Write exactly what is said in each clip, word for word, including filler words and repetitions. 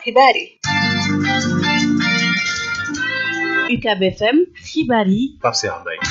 xibaar yi. U C A B F M xibaar yi. Pape Cheikh Mbaye.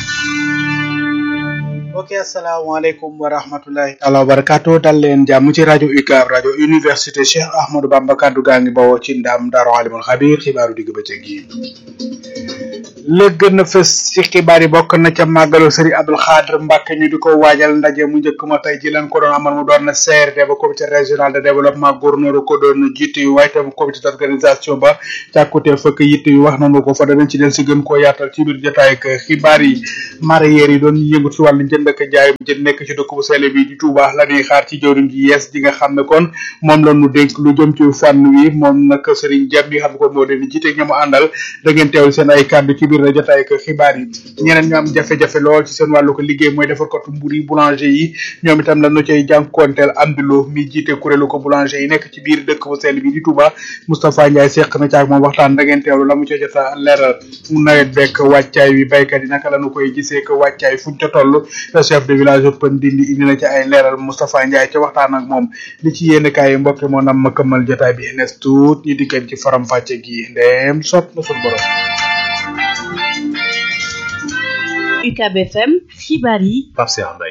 ok asalaamaaleykum wa rahmatulahi taala wa barakaatu dal leen jàmm ci rajo U C A B rajo université Cheikh Ahmadou Bamba kaddu gaa ngi bawoo ci ndam Daaru Alimul Xabiir xibaaru digg bëccëg yi la gën a fës ci xibaar yi bokk na ca màggalu Serigne Abdoul Khadr Mbacke ñu di ko waajal ndaje mu njëkk ma tey ji leen ko doon amal mu doon na C R D ba comité régional de développement gouverneur ko doon jiite yu waaye tam comité d'organisation ba càkkutee fëkk yitte yu wax nañu ko fa danañ ci del si gën koo yaatal ci biir jotaay ak xibaar yi mareyeur yi doon yëngu ci wàllu njënd ak jaay jën nekk ci dëkk bu sell bi di Touba la ñuy xaar ci jawriñ ji yees ji nga xam ne kon moom la ñu dénk lu jëm ci fànn wi moom nag Serigne Diam yi xam ne kon moo leen di jiite ñamu àndal da ngeen teewul seen ay kàddu ci biir jotaay ak xibaar yi ñeneen ñu am jafe-jafe lool ci seen wàllu ko liggéey mooy defar ko mburu yi boulanger yi ñoom itam la ñu cay jànkoonteel Amdilo mi jiite kuréelu ko boulanger yi nekk ci biir dëkk bu sell bi di Touba Moustapha Ndiaye seq na caag moom waxtaan da ngeen teewlu la mu ca jot a leeral mu nawet bekk wàccaay wi baykat yi naka la ñu koy gisee que wàccaay fuñ ca toll chef de village ëppan dindi indi na ci ay leeral Moustapha Ndiaye ca waxtaan ak moom li ci yéen kaay yi mbokk moo nam ma këmmal jotaay bi nes tuut ñu dikkan ci faram fàcce gi ndeem sopp na suñu borom. U C A B F M xibaar yi. Pape Cheikh Mbaye.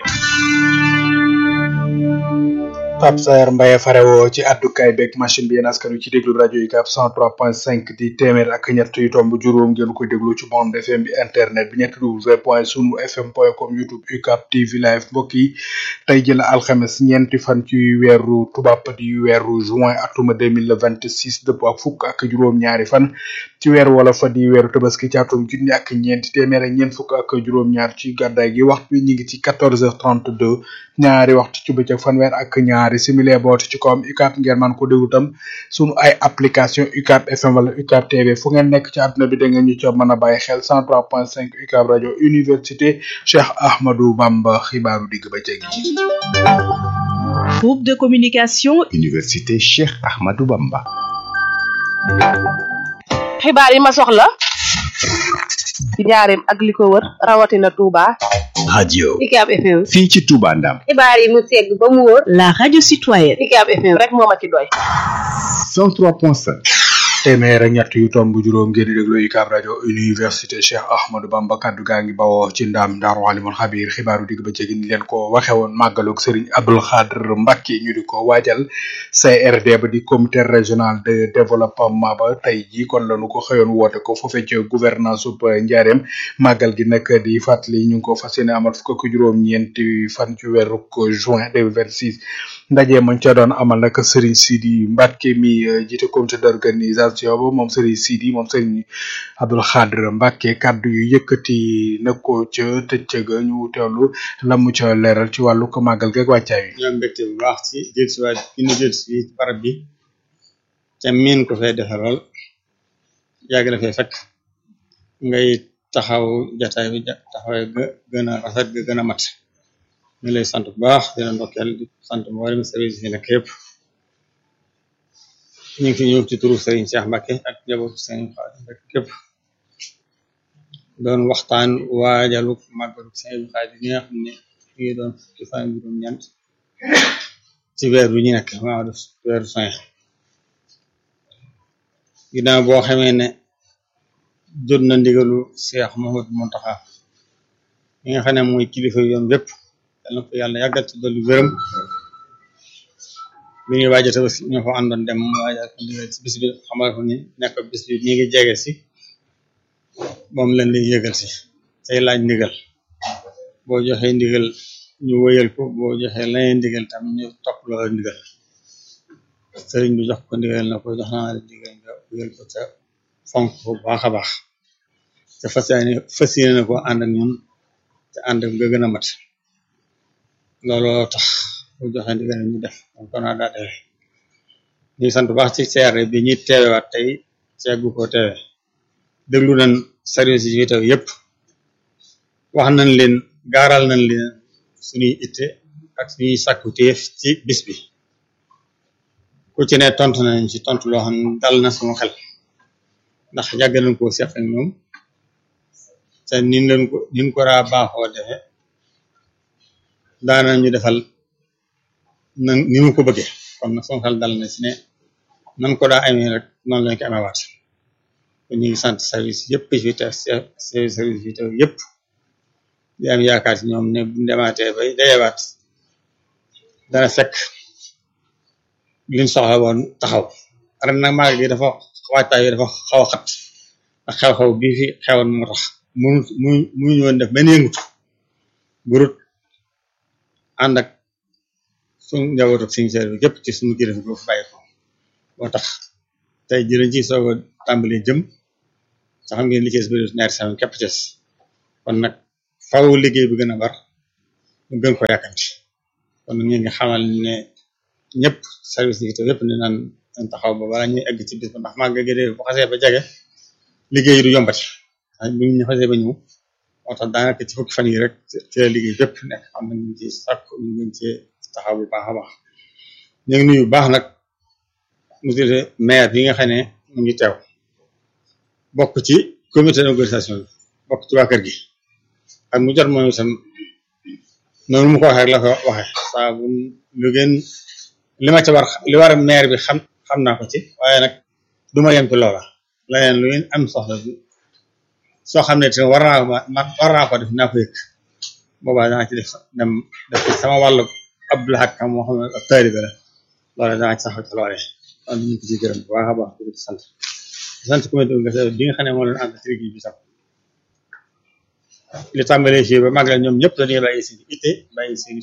Pape Saer Mbaye farewoo ci addukaay beeg machine bi yéen askan wi ci déglu rajo U C A B cent trois point cinq di téeméer ak ñett yu tomb juróom ngeen koy déglu ci bande F M bi internet bi ñetti w point sunu fm point com YouTube U C A B T V live mbokk yi tey jël alxames ñeenti fan ci weeru tubaab di weeru juin atuma deux mille vingt six dëpp ak fukk ak juróom-ñaari fan ci weeru wolof di weeru tabaski ci atum junni ak ñeenti téeméer ak ñeent fukk ak juróom-ñaar ci gàddaay gi waxtu bi ñu ngi ci quatorze heures trente-deux ñaari waxtu ci bëccëg fanweer ak ñaari simile boot ci kawam U C A B ngeen man ko déglu tam sunu ay application U C A B F M wala U C A B T V fu ngeen nekk ci àdduna bi da ngeen ñu ca mën a bàyyi xel cent trois point cinq U C A B rajo université Cheikh Ahmadou Bamba xibaaru digg bëccëg yi. Groupe de communication Université Cheikh Ahmadou Bamba. xibaar yi ma soxla ci njaareem ak li ko wër rawatina Touba. radio U C A B F M. fii ci Touba Ndam. xibaar yi mu segg ba mu wóor. la radio citoyenne. U C A B F M rek moo ma ci doy. cent trois point cinq. téeméer ak ñett yu tomb juróom ngeen di déglu U C A B rajo université Cheikh Ahmadou Bamba kaddu gaa ngi bawoo ci ndam Daaru Alimul Xabiir xibaaru digg ba jegi ni leen ko waxe woon màggalug Serigne Abdoul Khadr Mbacke ñu di ko waajal C R D ba di comité régional de développement ba tey jii kon lañu ko xëyoon woote ko foofee ci gouvernance ub Njaareem màggal gi nag di fàttali ñu ngi ko fas yéene amal fukk ak juróom-ñeenti fan ci weeru juin deux mille vingt six ndaje mañ ca doon amal nag Serigne Sidi Mbacke mi jiite comité d'organisation ba moom Serigne Sidi moom Serigne Abdoul Khadr Mbacke kaddu yu yëkkati na ko ca tëcc ga ñu teewlu la mu ca leeral ci wàllu ko màggal geeg wàccaay wi. ñoo mbégte bu baax ci jël si waat fi ñu jël si barab bi te miin ko fay defe lool yàgg la fay fekk ngay taxaw jataay bi taxawee ga gën a rafet ga gën a mat ñu lay sant bu baax dina ndokkeel di sant mboolem service yi nekk yëpp ñu ngi fi ñëw ci turu Serigne Cheikh Mbacke ak njabootu Serigne Khadim rek képp doon waxtaan waajalu màggalu Serigne Khadim yi nga xam ne ñu ngi doon fukki fan juróom-ñeent ci weer bi ñu nekk maa def weeru juin ginnaaw boo xamee ne jot na ndigalu Cheikh Mouhamadou Mountakha mi nga xam ne mooy kilifa yoon bépp yàlla na ko yàlla yàggal ci dolli wéram bi ñuy waaj a Tabaski ñoo fa àndoon dem waajal ko ndigal ci bis bi xamal ko ni nekk bis bi ñi ngi jege si moom lañ lay yëgal si tey laaj ndigal boo joxee ndigal ñu wëyal ko boo joxee leneen ndigal tam ñu topp loola ndigal sëriñ bi jox ko ndigal na ko jox naa la ndigal nga wëyal ko ca fonk ko bu baax a baax te fas yéene fas yéene na ko ànd ak ñun te ànd ak nga gën a mat looloo tax bu joxe ndigal ñu def kon kon daa dewe ñuy sant bu baax ci C R D bi ñuy teewewaat tey ceeggu ko teewe déglu nañ service yi fi teew yëpp wax nañ leen gaaral nañ leen suñuy itte ak suñuy sàkku téef ci bis bi ku ci ne tontu nañ ci tontu loo xam ne dal na sama xel ndax yàgg nañ koo seq ak ñoom te nin leen ko nin ko raa baaxoo defe daana ñu defal na ni mu ko bëggee kon nag sama xel dal na ci ne nan ko daa amee rek noonu lañ ko amewaat ñu ngi sant service yëpp fi te service yi te yëpp di am yaakaar ci ñoom ne bu demaatee bay dayewaat dana fekk liñ soxla woon taxaw ren nag magal gi dafa waajtaay yi dafa xaw a xat ak xew-xew bii fi xewoon moo tax munu mu muñu woon def benn yëngutu burut ànd ak suñu njaboot ak suñu service yëpp ci suñu kilifa bi bàyyi ko moo tax tey jërëñ ci soog a tàmbali jëm sax xam ngeen li ci bëri ñaari semaine képp ci kon nag faw liggéey bi gën a bar ñu gën ko yàkkanti kon nag ñu ngi xamal ne ñëpp service yi yëpp ne naan taxaw ba wala ñuy egg ci bis ba ndax màgg gi de bu xasee ba jege liggéey du yombati bu ñu xasee ba ñëw moo tax daanaka ci fukki fan yi rek ci la liggéey bépp nekk xam na ñu ci sàkk ñu ngi ci taxaw bu baax a baax ñu ngi nuyu baax nag monsieur le maire bi nga xam ne mu ngi teew bokk ci comité d'organisation bi bokk ci waa kër gi ak mu jot moom itam noonu mu ko waxee rek la ko waxee saa bu lu gën li ma ci war li war a maire bi xam xam naa ko ci waaye nag du ma yem ci loola leneen lu ngeen am soxla bi soo xam ne te war naa ma war naa ko def naa ko yëg boobaa danaa ci def dem def ci sama wàllu Abdoulaye Hakka moo xam ne ab taalibe la loola danaa ci saxal ci loolee kon ñu ngi ko ciy gërëm bu baax a baax di sant sant comité bi nga xam ne moo leen ànd ci liggéey bi sax li tàmbalee fii ba mag la ñoom ñëpp dañuy bàyyi seen itte bàyyi seen